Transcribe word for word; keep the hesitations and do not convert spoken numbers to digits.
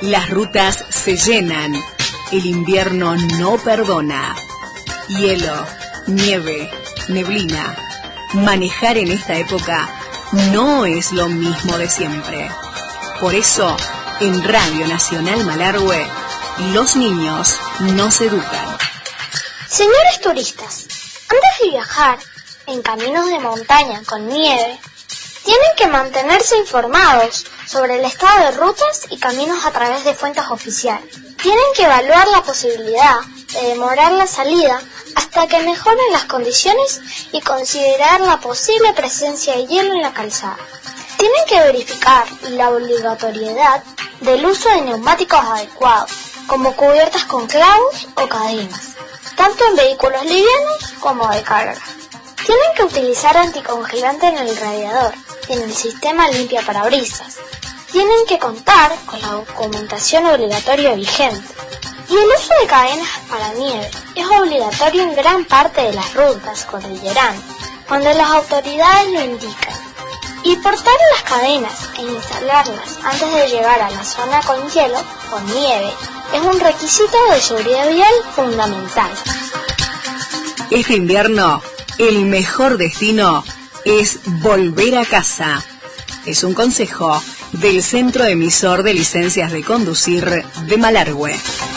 Las rutas se llenan. El invierno no perdona. Hielo, nieve, neblina. Manejar en esta época no es lo mismo de siempre. Por eso, en Radio Nacional Malargüe, los niños nos educan. Señores turistas, antes de viajar en caminos de montaña con nieve, tienen que mantenerse informados sobre el estado de rutas y caminos a través de fuentes oficiales. Tienen que evaluar la posibilidad de demorar la salida hasta que mejoren las condiciones y considerar la posible presencia de hielo en la calzada. Tienen que verificar la obligatoriedad del uso de neumáticos adecuados, como cubiertas con clavos o cadenas, tanto en vehículos livianos como de carga. Tienen que utilizar anticongelante en el radiador y en el sistema limpia parabrisas. Tienen que contar con la documentación obligatoria vigente. Y el uso de cadenas para nieve es obligatorio en gran parte de las rutas cordilleranas, cuando las autoridades lo indican. Y portar las cadenas e instalarlas antes de llegar a la zona con hielo o nieve es un requisito de seguridad vial fundamental. Este invierno, el mejor destino es volver a casa. Es un consejo del Centro Emisor de Licencias de Conducir de Malargüe.